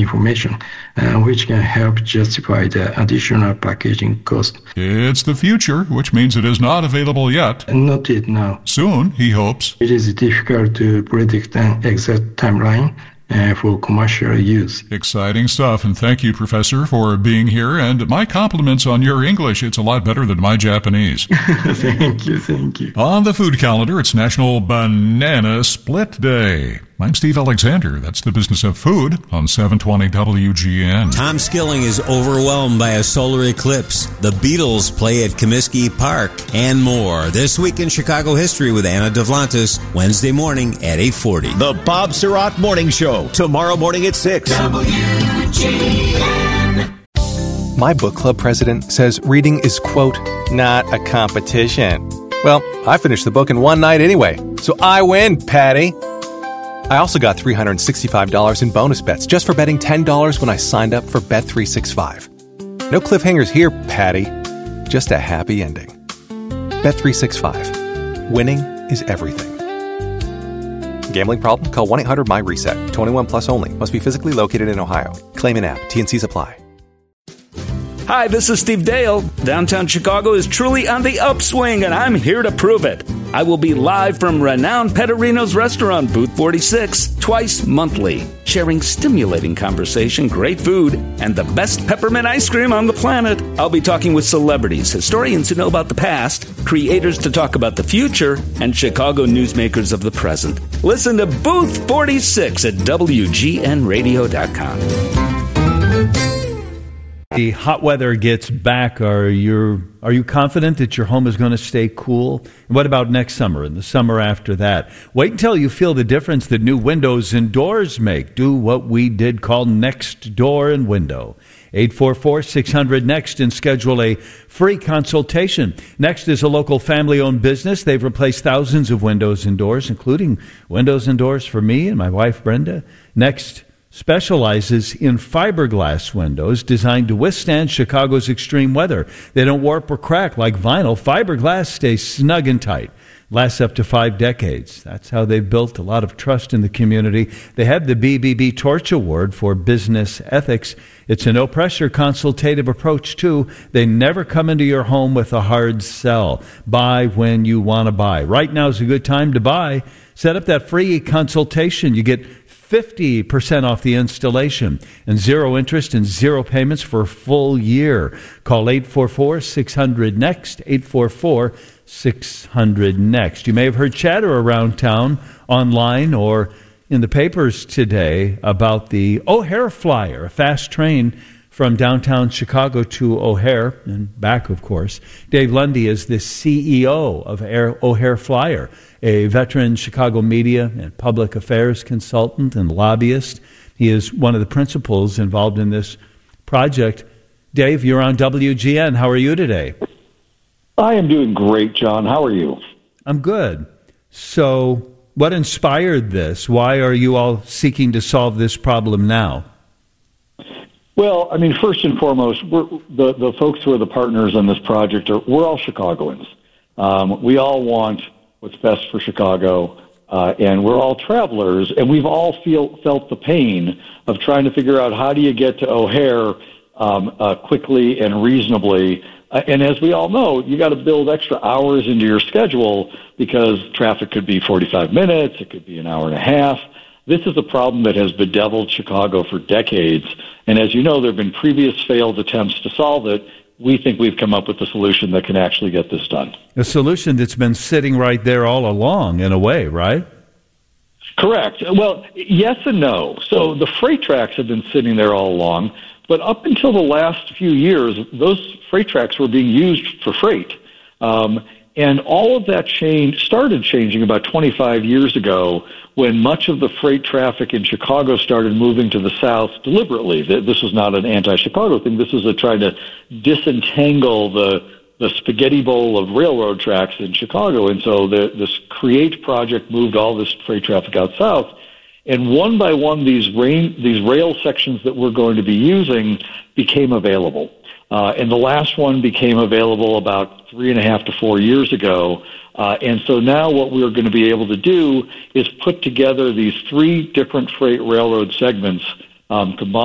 information, which can help justify the additional packaging cost. It's the future, which means it is not available yet. Not yet now. Soon, he hopes. It is difficult to predict an exact timeline for commercial use. Exciting stuff, and thank you, Professor, for being here, and my compliments on your English. It's a lot better than my Japanese. Thank you. On the food calendar, it's National Banana Split Day. I'm Steve Alexander. That's the business of food on 720 WGN. Tom Skilling is overwhelmed by a solar eclipse. The Beatles play at Comiskey Park and more. This week in Chicago history with Anna Devlantis, Wednesday morning at 8:40. The Bob Surratt Morning Show, tomorrow morning at 6. WGN. My book club president says reading is, quote, not a competition. Well, I finished the book in one night anyway, so I win, Patty. I also got $365 in bonus bets just for betting $10 when I signed up for Bet365. No cliffhangers here, Patty. Just a happy ending. Bet365. Winning is everything. Gambling problem? Call 1-800-MY-RESET. 21 plus only. Must be physically located in Ohio. Claim in app. T&Cs apply. Hi, this is Steve Dale. Downtown Chicago is truly on the upswing, and I'm here to prove it. I will be live from renowned Pettorino's restaurant, Booth 46, twice monthly, sharing stimulating conversation, great food, and the best peppermint ice cream on the planet. I'll be talking with celebrities, historians who know about the past, creators to talk about the future, and Chicago newsmakers of the present. Listen to Booth 46 at WGNradio.com. The hot weather gets back. Are you confident that your home is going to stay cool? And what about next summer and the summer after that? Wait until you feel the difference that new windows and doors make. Do what we did call Next Door and Window. 844-600-NEXT and schedule a free consultation. Next is a local family-owned business. They've replaced thousands of windows and doors, including windows and doors for me and my wife, Brenda. Next specializes in fiberglass windows designed to withstand Chicago's extreme weather. They don't warp or crack like vinyl. Fiberglass stays snug and tight. Lasts up to 5 decades. That's how they've built a lot of trust in the community. They have the BBB Torch Award for business ethics. It's a no-pressure consultative approach, too. They never come into your home with a hard sell. Buy when you want to buy. Right now is a good time to buy. Set up that free consultation. You get 50% off the installation and zero interest and zero payments for a full year. Call 844-600-NEXT, 844-600-NEXT. You may have heard chatter around town, online, or in the papers today about the O'Hare Flyer, a fast train from downtown Chicago to O'Hare and back, of course. Dave Lundy is the CEO of O'Hare Flyer, a veteran Chicago media and public affairs consultant and lobbyist. He is one of the principals involved in this project. Dave, you're on WGN. How are you today? I am doing great, John. How are you? I'm good. So what inspired this? Why are you all seeking to solve this problem now? Well, I mean, first and foremost, the folks who are the partners on this project we're all Chicagoans. We all want what's best for Chicago, and we're all travelers, and we've all felt the pain of trying to figure out how do you get to O'Hare quickly and reasonably. And as we all know, you got to build extra hours into your schedule because traffic could be 45 minutes, it could be an hour and a half. This is a problem that has bedeviled Chicago for decades, and as you know, there have been previous failed attempts to solve it. We think we've come up with a solution that can actually get this done. A solution that's been sitting right there all along, in a way, right? Correct. Well, yes and no. So the freight tracks have been sitting there all along, but up until the last few years, those freight tracks were being used for freight. And all of that started changing about 25 years ago when much of the freight traffic in Chicago started moving to the south deliberately. This was not an anti-Chicago thing. This was a trying to disentangle the spaghetti bowl of railroad tracks in Chicago. And so this CREATE project moved all this freight traffic out south. And one by one, these rail sections that we're going to be using became available. And the last one became available about 3.5 to 4 years ago. And so now what we're going to be able to do is put together these 3 different freight railroad segments combined.